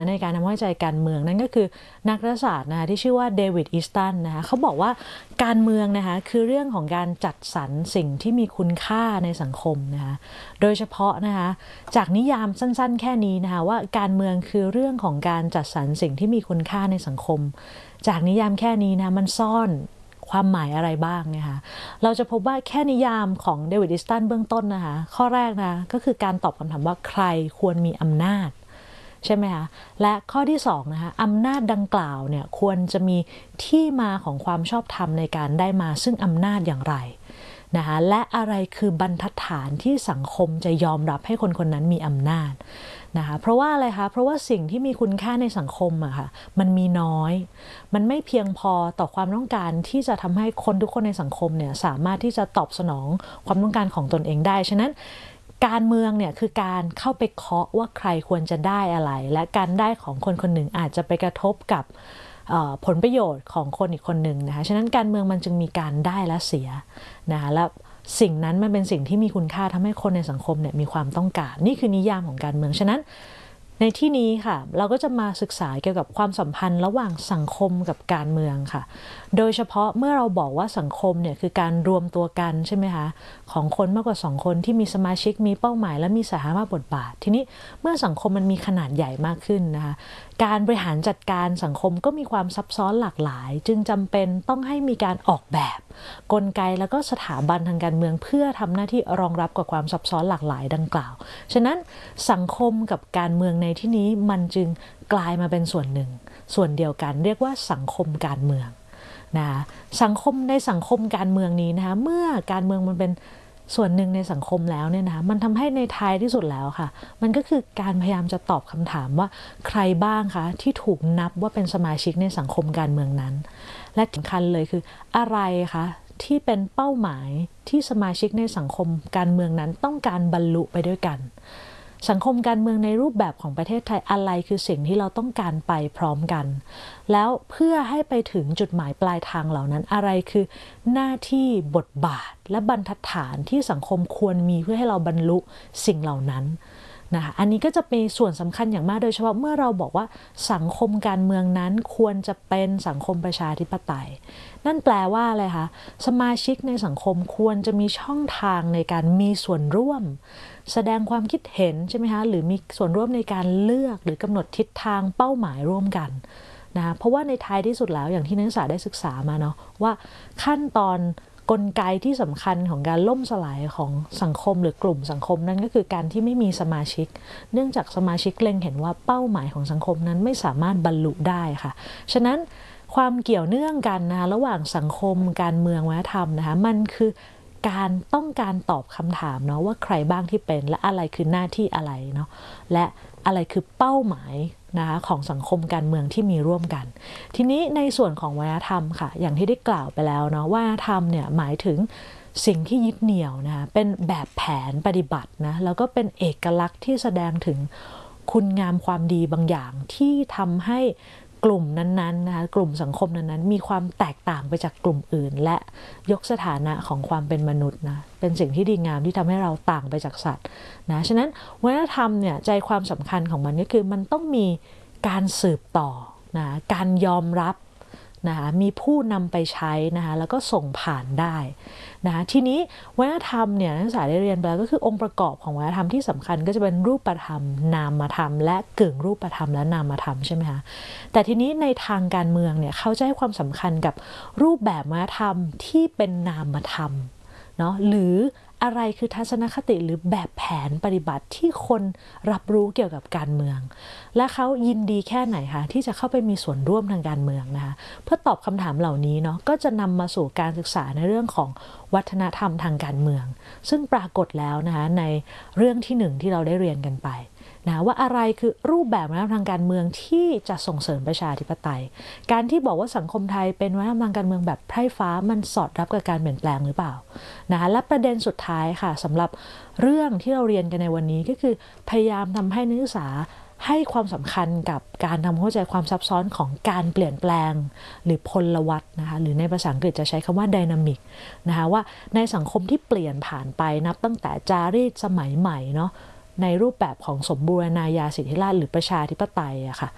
ในการทำเข้าใจการเมืองนั่นก็คือนักรัฐศาสตร์นะคะที่ชื่อว่าเดวิดอีสตันนะคะเขาบอกว่าการเมืองนะคะคือเรื่องของการจัดสรรสิ่งที่มีคุณค่าในสังคมนะคะโดยเฉพาะนะคะจากนิยามสั้นๆแค่นี้นะคะว่าการเมืองคือเรื่องของการจัดสรรสิ่งที่มีคุณค่าในสังคมจากนิยามแค่นี้นะมันซ่อนความหมายอะไรบ้างนะคะเราจะพบว่าแค่นิยามของเดวิดอีสตันเบื้องต้นนะคะข้อแรกนะก็คือการตอบคำถามว่าใครควรมีอำนาจใช่ไหมคะและข้อที่2นะคะอำนาจดังกล่าวเนี่ยควรจะมีที่มาของความชอบธรรมในการได้มาซึ่งอำนาจอย่างไรนะคะและอะไรคือบรรทัดฐานที่สังคมจะยอมรับให้คนคนนั้นมีอำนาจนะคะเพราะว่าอะไรคะเพราะว่าสิ่งที่มีคุณค่าในสังคมอะค่ะมันมีน้อยมันไม่เพียงพอต่อความต้องการที่จะทำให้คนทุกคนในสังคมเนี่ยสามารถที่จะตอบสนองความต้องการของตนเองได้ฉะนั้นการเมืองเนี่ยคือการเข้าไปเคาะว่าใครควรจะได้อะไรและการได้ของคนคนหนึ่งอาจจะไปกระทบกับผลประโยชน์ของคนอีกคนหนึ่งนะคะฉะนั้นการเมืองมันจึงมีการได้และเสียนะคะและสิ่งนั้นมันเป็นสิ่งที่มีคุณค่าทำให้คนในสังคมเนี่ยมีความต้องการนี่คือนิยามของการเมืองฉะนั้นในที่นี้ค่ะเราก็จะมาศึกษาเกี่ยวกับความสัมพันธ์ระหว่างสังคมกับการเมืองค่ะโดยเฉพาะเมื่อเราบอกว่าสังคมเนี่ยคือการรวมตัวกันใช่ไหมคะของคนมากกว่า2คนที่มีสมาชิกมีเป้าหมายและมีสถานะบทบาททีนี้เมื่อสังคมมันมีขนาดใหญ่มากขึ้นนะคะการบริหารจัดการสังคมก็มีความซับซ้อนหลากหลายจึงจำเป็นต้องให้มีการออกแบบกลไกแล้วก็สถาบันทางการเมืองเพื่อทำหน้าที่รองรับกับความซับซ้อนหลากหลายดังกล่าวฉะนั้นสังคมกับการเมืองในที่นี้มันจึงกลายมาเป็นส่วนหนึ่งส่วนเดียวกันเรียกว่าสังคมการเมืองนะคะสังคมในสังคมการเมืองนี้นะคะเมื่อการเมืองมันเป็นส่วนหนึ่งในสังคมแล้วเนี่ยนะคะมันทำให้ในท้ายที่สุดแล้วค่ะมันก็คือการพยายามจะตอบคำถามว่าใครบ้างคะที่ถูกนับว่าเป็นสมาชิกในสังคมการเมืองนั้นและสำคัญเลยคืออะไรคะที่เป็นเป้าหมายที่สมาชิกในสังคมการเมืองนั้นต้องการบรรลุไปด้วยกันสังคมการเมืองในรูปแบบของประเทศไทยอะไรคือสิ่งที่เราต้องการไปพร้อมกันแล้วเพื่อให้ไปถึงจุดหมายปลายทางเหล่านั้นอะไรคือหน้าที่บทบาทและบรรทัดฐานที่สังคมควรมีเพื่อให้เราบรรลุสิ่งเหล่านั้นนะคะอันนี้ก็จะเป็นส่วนสำคัญอย่างมากโดยเฉพาะเมื่อเราบอกว่าสังคมการเมืองนั้นควรจะเป็นสังคมประชาธิปไตยนั่นแปลว่าอะไรคะสมาชิกในสังคมควรจะมีช่องทางในการมีส่วนร่วมแสดงความคิดเห็นใช่ไหมคะหรือมีส่วนร่วมในการเลือกหรือกำหนดทิศทางเป้าหมายร่วมกันนะเพราะว่าในท้ายที่สุดแล้วอย่างที่นักศึกษาได้ศึกษามาเนาะว่าขั้นตอนกลไกที่สำคัญของการล่มสลายของสังคมหรือกลุ่มสังคมนั้นก็คือการที่ไม่มีสมาชิกเนื่องจากสมาชิกเล็งเห็นว่าเป้าหมายของสังคมนั้นไม่สามารถบรรลุได้ค่ะฉะนั้นความเกี่ยวเนื่องกันนะคะระหว่างสังคมการเมืองวัฒนธรรมนะคะมันคือการต้องการตอบคำถามเนาะว่าใครบ้างที่เป็นและอะไรคือหน้าที่อะไรเนาะและอะไรคือเป้าหมายนะคะของสังคมการเมืองที่มีร่วมกันทีนี้ในส่วนของวัฒนธรรมค่ะอย่างที่ได้กล่าวไปแล้วเนาะวัฒนธรรมเนี่ยหมายถึงสิ่งที่ยึดเหนี่ยวนะคะเป็นแบบแผนปฏิบัตินะแล้วก็เป็นเอกลักษณ์ที่แสดงถึงคุณงามความดีบางอย่างที่ทำให้กลุ่มนั้นๆนะคะกลุ่มสังคมนั้นๆมีความแตกต่างไปจากกลุ่มอื่นและยกสถานะของความเป็นมนุษย์นะเป็นสิ่งที่ดีงามที่ทำให้เราต่างไปจากสัตว์นะฉะนั้นวัฒนธรรมเนี่ยใจความสำคัญของมันก็คือมันต้องมีการสืบต่อนะการยอมรับนะคะมีผู้นำไปใช้นะคะแล้วก็ส่งผ่านได้นะคะทีนี้วัฒนธรรมเนี่ยนักศึกษาได้เรียนไปแล้วก็คือองค์ประกอบของวัฒนธรรมที่สำคัญก็จะเป็นรูปธรรมนามธรรมและกึ่งรูปธรรมและนามธรรมใช่ไหมคะแต่ทีนี้ในทางการเมืองเนี่ยเขาจะให้ความสำคัญกับรูปแบบวัฒนธรรมที่เป็นนามธรรมเนาะหรืออะไรคือทัศนคติหรือแบบแผนปฏิบัติที่คนรับรู้เกี่ยวกับการเมืองและเขายินดีแค่ไหนคะที่จะเข้าไปมีส่วนร่วมทางการเมืองนะคะเพื่อตอบคำถามเหล่านี้เนาะก็จะนำมาสู่การศึกษาในเรื่องของวัฒนธรรมทางการเมืองซึ่งปรากฏแล้วนะคะในเรื่องที่1ที่เราได้เรียนกันไปนะว่าอะไรคือรูปแบบวัฒนธรรมทางการเมืองที่จะส่งเสริมประชาธิปไตยการที่บอกว่าสังคมไทยเป็นวัฒนธรรมทางการเมืองแบบไพร่ฟ้ามันสอดรับกับการเปลี่ยนแปลงหรือเปล่านะคะและประเด็นสุดท้ายค่ะสำหรับเรื่องที่เราเรียนกันในวันนี้ก็คือพยายามทำให้นักศึกษาให้ความสำคัญกับการทำเข้าใจความซับซ้อนของการเปลี่ยนแปลงหรือพลวัตนะคะหรือในภาษาอังกฤษจะใช้คำว่า dynamic นะคะว่าในสังคมที่เปลี่ยนผ่านไปนับตั้งแต่จารีตสมัยใหม่เนาะในรูปแบบของสมบูรณาญาสิทธิราชย์หรือประชาธิปไตยอะค่ะ